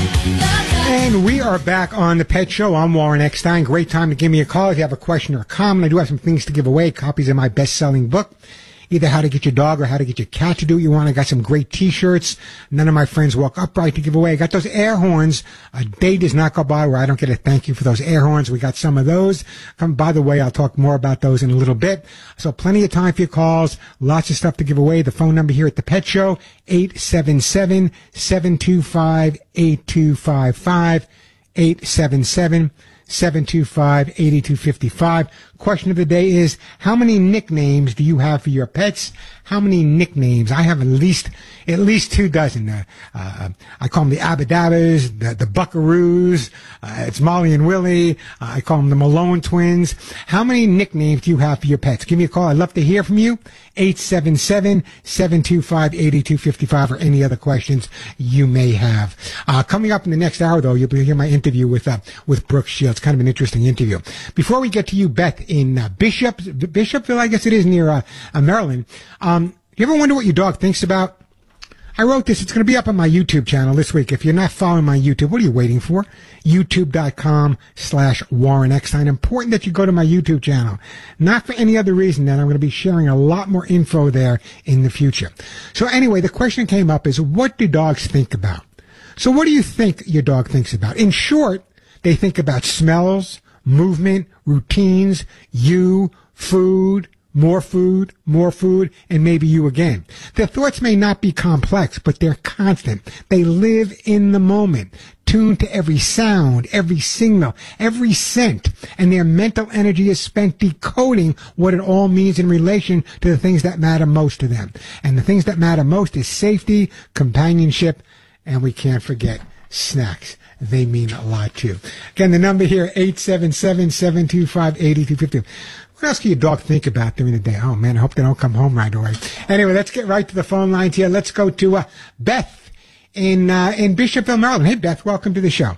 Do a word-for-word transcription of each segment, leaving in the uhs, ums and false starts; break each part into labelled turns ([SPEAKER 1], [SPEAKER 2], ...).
[SPEAKER 1] And we are back on the Pet Show. I'm Warren Eckstein. Great time to give me a call if you have a question or a comment. I do have some things to give away, copies of my best-selling book, either How to Get Your Dog or How to Get Your Cat to Do What You Want. I got some great T-shirts. None of my friends walk upright to give away. I got those air horns. A day does not go by where I don't get a thank you for those air horns. We got some of those. Um, by the way, I'll talk more about those in a little bit. So plenty of time for your calls. Lots of stuff to give away. The phone number here at the Pet Show, eight seven seven, seven two five, eight two five five, eight seven seven, seven two five, eight two five five. Question of the day is, how many nicknames do you have for your pets? How many nicknames? I have at least at least two dozen. Uh, uh, I call them the Abadabbas, the, the Buckaroos. Uh, it's Molly and Willie. Uh, I call them the Malone twins. How many nicknames do you have for your pets? Give me a call. I'd love to hear from you. eight seven seven, seven two five, eight two five five, or any other questions you may have. Uh, coming up in the next hour, though, you'll be hearing my interview with uh, with Brooke Shields. Kind of an interesting interview. Before we get to you, Beth, in uh, Bishop, Bishopville, I guess it is, near uh, uh, Maryland. Um, you ever wonder what your dog thinks about? I wrote this. It's going to be up on my YouTube channel this week. If you're not following my YouTube, what are you waiting for? YouTube.com slash Warren Eckstein. Important that you go to my YouTube channel. Not for any other reason than I'm going to be sharing a lot more info there in the future. So anyway, the question came up is, what do dogs think about? So what do you think your dog thinks about? In short, they think about smells, movement, routines, you, food, more food, more food, and maybe you again. Their thoughts may not be complex, but they're constant. They live in the moment, tuned to every sound, every signal, every scent, and their mental energy is spent decoding what it all means in relation to the things that matter most to them. And the things that matter most is safety, companionship, and we can't forget snacks. They mean a lot, too. Again, the number here, eight seven seven, seven two five, eight two five five. What else can your dog think about during the day? Oh, man, I hope they don't come home right away. Anyway, let's get right to the phone lines here. Let's go to uh, Beth in uh, in Bishopville, Maryland. Hey, Beth, welcome to the show.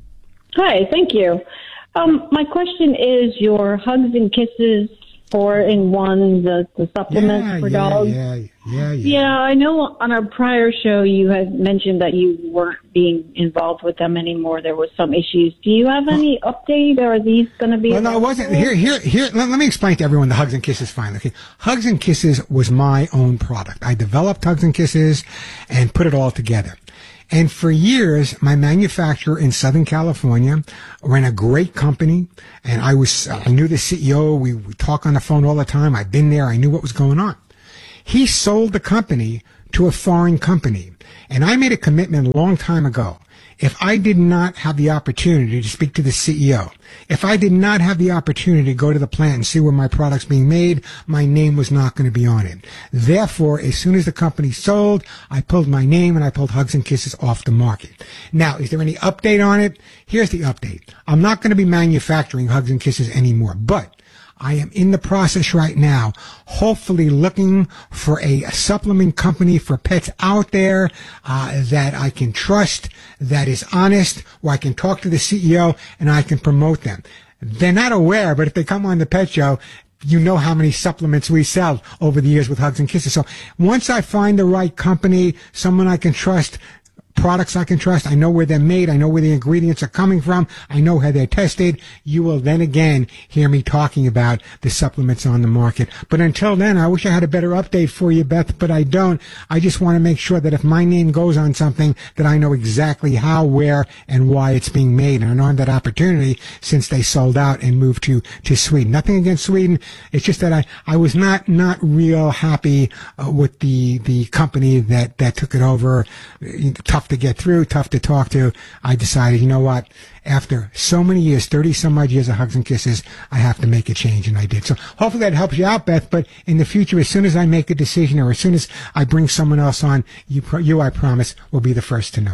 [SPEAKER 2] Hi, thank you. Um, my question is your Hugs and Kisses four in one, the, the supplements
[SPEAKER 1] yeah,
[SPEAKER 2] for
[SPEAKER 1] yeah,
[SPEAKER 2] dogs.
[SPEAKER 1] Yeah, yeah, yeah.
[SPEAKER 2] Yeah, I know on our prior show you had mentioned that you weren't being involved with them anymore. There was some issues. Do you have any well, update, or are these going to be?
[SPEAKER 1] Well, no, it wasn't. Here, here, here. Let, let me explain to everyone the Hugs and Kisses finally. Okay, Hugs and Kisses was my own product. I developed Hugs and Kisses and put it all together. And for years, my manufacturer in Southern California ran a great company, and I was, I knew the C E O. We, we talk on the phone all the time. I've been there. I knew what was going on. He sold the company to a foreign company, and I made a commitment a long time ago. If I did not have the opportunity to speak to the C E O, if I did not have the opportunity to go to the plant and see where my product's being made, my name was not going to be on it. Therefore, as soon as the company sold, I pulled my name and I pulled Hugs and Kisses off the market. Now, is there any update on it? Here's the update. I'm not going to be manufacturing Hugs and Kisses anymore, but I am in the process right now, hopefully looking for a, a supplement company for pets out there uh, that I can trust, that is honest, where I can talk to the C E O and I can promote them. They're not aware, but if they come on the Pet Show, you know how many supplements we sell over the years with Hugs and Kisses. So once I find the right company, someone I can trust, products I can trust, I know where they're made, I know where the ingredients are coming from, I know how they're tested, you will then again hear me talking about the supplements on the market. But until then, I wish I had a better update for you, Beth, but I don't. I just want to make sure that if my name goes on something, that I know exactly how, where, and why it's being made. And I don't have that opportunity since they sold out and moved to, to Sweden. Nothing against Sweden. It's just that I, I was not, not real happy uh, with the, the company that, that took it over. Tough to get through, tough to talk to. I decided, you know what, after so many years, thirty some odd years of Hugs and Kisses, I have to make a change, and I did. So hopefully that helps you out, Beth, but in the future, as soon as I make a decision or as soon as I bring someone else on, you, you I promise, will be the first to know.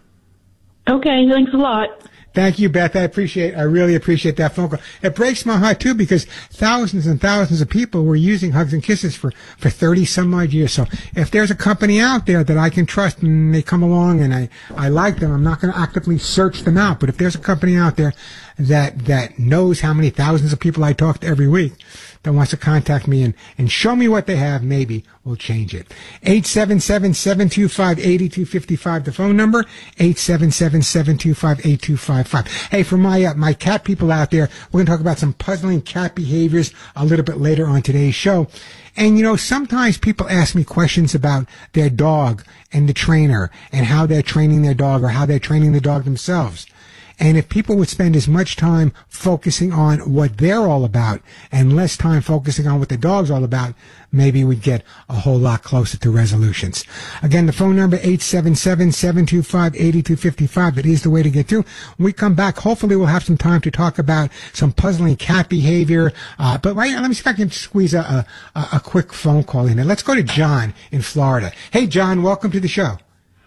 [SPEAKER 2] Okay, thanks a lot.
[SPEAKER 1] Thank you, Beth. I appreciate, I really appreciate that phone call. It breaks my heart, too, because thousands and thousands of people were using Hugs and Kisses for, for thirty some odd years. So if there's a company out there that I can trust and they come along and I, I like them, I'm not going to actively search them out. But if there's a company out there that, that knows how many thousands of people I talk to every week that wants to contact me and, and show me what they have, maybe we'll we'll change it. eight seven seven, seven two five, eight two five five, the phone number, eight seven seven, seven two five, eight two five five. Hey, for my uh, my cat people out there, we're going to talk about some puzzling cat behaviors a little bit later on today's show. And, you know, sometimes people ask me questions about their dog and the trainer and how they're training their dog or how they're training the dog themselves. And if people would spend as much time focusing on what they're all about and less time focusing on what the dog's all about, maybe we'd get a whole lot closer to resolutions. Again, the phone number, eight seven seven, seven two five, eight two five five. That is the way to get to. When we come back, hopefully we'll have some time to talk about some puzzling cat behavior. Uh, but right now, let me see if I can squeeze a, a, a quick phone call in there. Let's go to John in Florida. Hey, John, welcome to the show.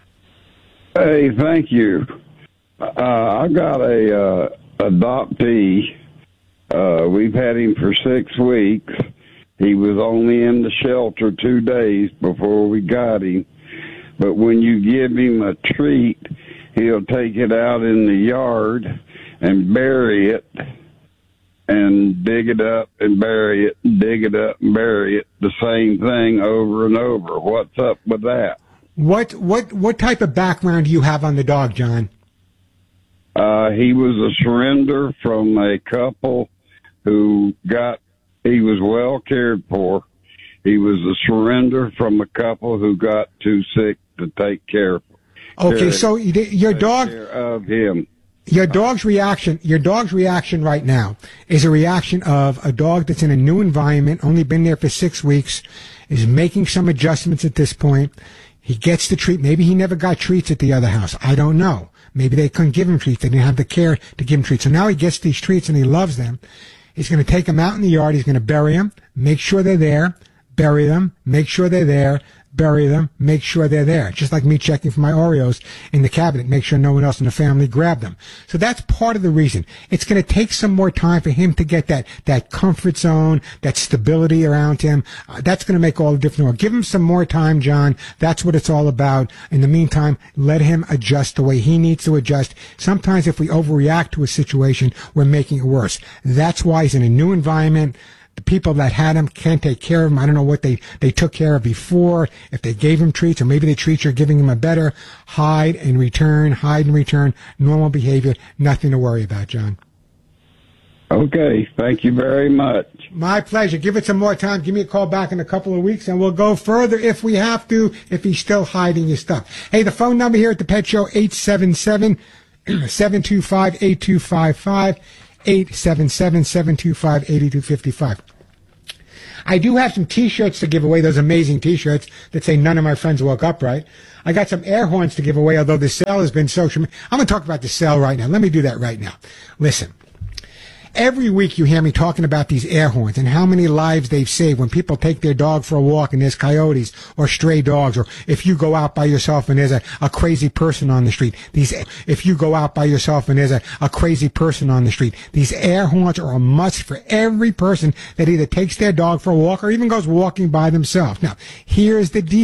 [SPEAKER 3] Hey, thank you. Uh, I got a uh, adoptee. Uh, we've had him for six weeks. He was only in the shelter two days before we got him. But when you give him a treat, he'll take it out in the yard and bury it and dig it up and bury it, and dig it up and bury it. The same thing over and over. What's up with that?
[SPEAKER 1] What what what type of background do you have on the dog, John?
[SPEAKER 3] Uh, he was a surrender from a couple who got, he was well cared for. He was a surrender from a couple who got too sick to take care of.
[SPEAKER 1] Okay,
[SPEAKER 3] care,
[SPEAKER 1] so your dog,
[SPEAKER 3] care of him.
[SPEAKER 1] Your dog's reaction, your dog's reaction right now is a reaction of a dog that's in a new environment, only been there for six weeks, is making some adjustments at this point. He gets the treat. Maybe he never got treats at the other house. I don't know. Maybe they couldn't give him treats. They didn't have the care to give him treats. So now he gets these treats and he loves them. He's going to take them out in the yard. He's going to bury them, make sure they're there, bury them, make sure they're there, bury them, make sure they're there. Just like me checking for my Oreos in the cabinet, make sure no one else in the family grabbed them. So that's part of the reason. It's going to take some more time for him to get that, that comfort zone, that stability around him. Uh, that's going to make all the difference. Give him some more time, John. That's what it's all about. In the meantime, let him adjust the way he needs to adjust. Sometimes if we overreact to a situation, we're making it worse. That's why he's in a new environment. The people that had him can't take care of him. I don't know what they, they took care of before, if they gave him treats, or maybe the treats are giving him a better hide and return, hide and return, normal behavior. Nothing to worry about, John.
[SPEAKER 3] Okay, thank you very much.
[SPEAKER 1] My pleasure. Give it some more time. Give me a call back in a couple of weeks, and we'll go further if we have to, if he's still hiding his stuff. Hey, the phone number here at the Pet Show, eight seven seven, seven two five, eight two five five. eight seven seven, seven two five, eight two five five. I do have some T-shirts to give away, those amazing T-shirts that say none of my friends woke up right. I got some air horns to give away, although the sale has been so tremendous. I'm going to talk about the sale right now. Let me do that right now. Listen. Every week you hear me talking about these air horns and how many lives they've saved when people take their dog for a walk and there's coyotes or stray dogs, or if you go out by yourself and there's a, a crazy person on the street. These, if you go out by yourself and there's a, a crazy person on the street. These air horns are a must for every person that either takes their dog for a walk or even goes walking by themselves. Now, here's the deal.